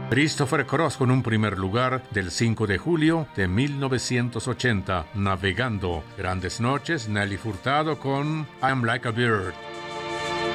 Christopher Cross con un primer lugar del 5 de julio de 1980, Navegando. Grandes Noches, Nelly Furtado con I'm Like a Bird.